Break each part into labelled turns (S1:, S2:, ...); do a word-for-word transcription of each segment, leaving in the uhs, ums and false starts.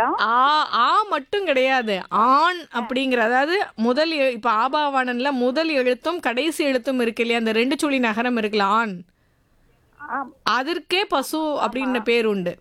S1: Madam?
S2: ஆ ஆ மட்டும் கிடையாது. ஆண் அப்படிங்கிற அதாவது முதல் எ இப்ப ஆபாவாணன்ல முதல் எழுத்தும், கடைசி எழுத்தும் இருக்கு இல்லையா? அந்த ரெண்டு சுழி நகரம் இருக்குல்ல ஆண்.
S1: ஆம்.
S2: அதற்கே பசு
S1: ஆமா.
S2: அப்படின்ற பேர் உண்டு.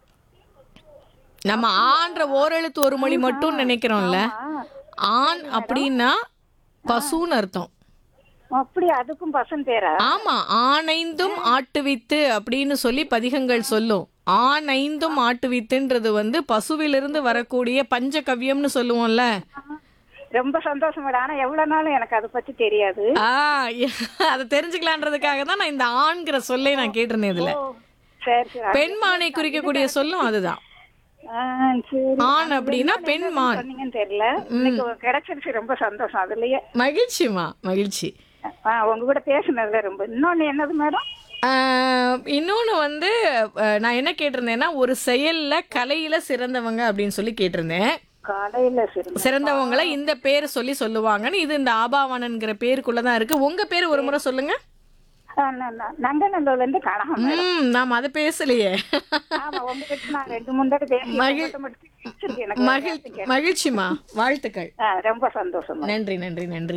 S2: நம்ம
S1: அப்படியா?
S2: ஆன்ற ஓரெழுத்து ஒரு மொழி
S1: ஆஹா.
S2: மட்டும் நினைக்கிறோம்ல.
S1: ஆமா.
S2: ஆண்
S1: சரி மேடம்.
S2: அப்படின்னா
S1: ஆ.
S2: பசுன்னு அர்த்தம்.
S1: அப்படியா? அதுக்கும் பசுன்னு பேரா?
S2: ஆமா. ஆனைந்தும் ஆட்டுவித்து அப்படின்னு சொல்லி பதிகங்கள் சொல்லும். ஆனைந்தும் ஆட்டுவித்துன்றது வந்து பசுவிலிருந்து வரக்கூடிய பஞ்சகவ்யம்னு சொல்லுவோம்ல.
S1: ரொம்ப சந்தோஷம் மேடம். ஆனா எவ்வளவு நாளும் எனக்கு அதை பத்தி தெரியாது.
S2: ஆ அதை தெரிஞ்சுக்கலான்றதுக்காக தான் நான் இந்த ஆண்கிற சொல்லை நான் கேட்டிருந்தேன்
S1: ஓ,
S2: இதுல.
S1: சரி சரி. அது
S2: பெண்மானை
S1: இது
S2: குறிக்கக்கூடிய சொல்லும் அதுதான்.
S1: ஆ, சரி.
S2: ஆண்
S1: அது
S2: அப்படின்னா
S1: இன்னொன்னு என்னதுன்னு
S2: பெண்மான்.
S1: சொன்னீங்கன்னு தெரியல. இன்னைக்கு கிடைச்சிருச்சு, ரொம்ப சந்தோஷம் அதுலயே.
S2: மகிழ்ச்சிமா மகிழ்ச்சி.
S1: ஆ, உங்க கூட பேசுனதுல ரொம்ப. இன்னொன்னு என்னது மேடம்?
S2: ஆஹ் இன்னொன்னு வந்து அஹ், நான் என்ன கேட்டிருந்தேன்னா ஒரு செயல்ல கலையில சிறந்தவங்க அப்படின்னு சொல்லி கேட்டிருந்தேன்.
S1: காலையில சிறுமி.
S2: சிறந்தவங்களை இந்த பேர் சொல்லி சொல்லுவாங்கன்னு இது இந்த ஆபாவானன்கிற பேருக்குள்ளதான் இருக்கு. உங்க பேர் ஒரு முறை சொல்லுங்க.
S1: நங்கநல்லூர்ல இருந்து கனகம் மேடம்.
S2: ம் நாம் அதை பேசலையே.
S1: ஆமா, உங்ககிட்ட நான் ரெண்டு மூணு தடவை பேசி
S2: மகிழ்
S1: உங்ககிட்ட மட்டும் பிடிச்சிருக்கு எனக்கு.
S2: மகிழ் மகிழ்ச்சிமா வாழ்த்துக்கள்.
S1: ஆ, ரொம்ப சந்தோஷம் மேடம்.
S2: நன்றி நன்றி நன்றி.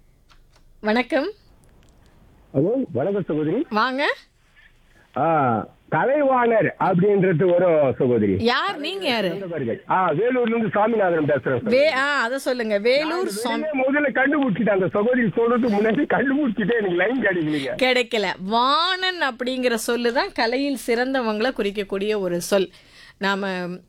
S2: வணக்கம்.
S3: ஹலோ, வணக்கம் சகோதரி.
S2: வாங்க.
S3: ஆ, கலைவாணர் அப்படின்றது ஒரு சகோதரி.
S2: யார் நீங்க யாரு?
S3: ஆ, வேலூர்ல இருந்து சாமிநாதன் பேசுறேன்
S2: வே
S3: சகோதரி.
S2: ஆ அத சொல்லுங்க. வேலூர் சுவாமி.
S3: நானு முதல்ல கண்டுபிடிச்சிட்டேன், அந்த சகோதரி சொல்றது முன்னாடி கண்டுபிடிச்சிட்டே எனக்கு லைன் கிடைக்கலீங்க.
S2: கிடைக்கல. வாணன் அப்படிங்கிற சொல்லு தான் கலையில் சிறந்தவங்களை குறிக்கக்கூடிய ஒரு சொல். நாம்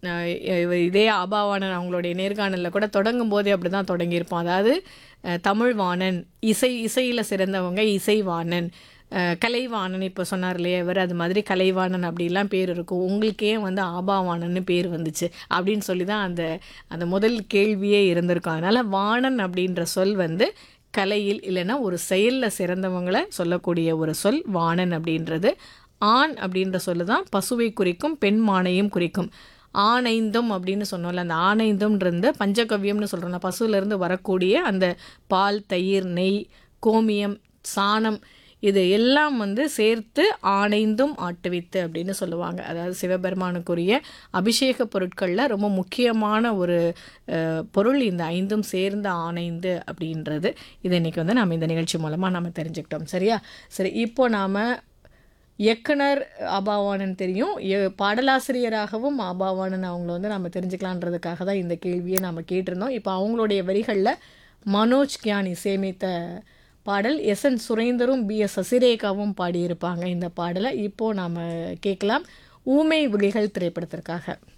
S2: இதே ஆபாவாணன் அவங்களுடைய நேர்காணலில் கூட தொடங்கும் போதே அப்படி தான் தொடங்கியிருப்போம். அதாவது அஹ், தமிழ் வாணன், இசை இசையில் சிறந்தவங்க இசைவாணன், அஹ், கலைவாணன் இப்போ சொன்னார் இல்லையா இவர், அது மாதிரி கலைவாணன் அப்படிலாம் பேர் இருக்கும். உங்களுக்கே வந்து ஆபாவாணன்னு பேர் வந்துச்சு அப்படின்னு சொல்லி தான் அந்த அந்த முதல் கேள்வியே இருந்திருக்கும். அதனால் வாணன் அப்படின்ற சொல் வந்து கலையில் இல்லைன்னா ஒரு செயலில் சிறந்தவங்களை சொல்லக்கூடிய ஒரு சொல் வாணன் அப்படின்றது. ஆண் அப்படின்ற சொல்லு தான் பசுவை குறிக்கும், பெண் மானையும் குறிக்கும். ஆனைந்தும் அப்படின்னு சொன்னோம்ல, அந்த ஆனைந்தும்ன்றது பஞ்சகவ்யம்னு சொல்கிறோம். பசுவிலேருந்து வரக்கூடிய அந்த பால், தயிர், நெய், கோமியம், சாணம் இது எல்லாம் வந்து சேர்த்து ஆனைந்தும் ஆட்டுவித்து அப்படின்னு சொல்லுவாங்க. அதாவது சிவபெருமானுக்குரிய அபிஷேக பொருட்களில் ரொம்ப முக்கியமான ஒரு அஹ், பொருள் இந்த ஐந்தும் சேர்ந்த ஆனைந்து அப்படின்றது. இதை இன்றைக்கி வந்து நாம் இந்த நிகழ்ச்சி மூலமாக நம்ம தெரிஞ்சுக்கிட்டோம். சரியா? சரி, இப்போ நாம் இயக்குனர் ஆபாவாணன் தெரியும், எ- பாடலாசிரியராகவும் ஆபாவாணன் அவங்கள வந்து நம்ம தெரிஞ்சுக்கலான்றதுக்காக தான் இந்த கேள்வியை நம்ம கேட்டிருந்தோம். இப்போ அவங்களுடைய வரிகளில் மனோஜ் கியான் இசையமைத்த பாடல், எஸ் என் சுரேந்தரும் பி எஸ் சசிரேகாவும் பாடியிருப்பாங்க இந்த பாடலை. இப்போது நாம் கேட்கலாம் ஊமை விழிகள் திரைப்படத்திற்காக.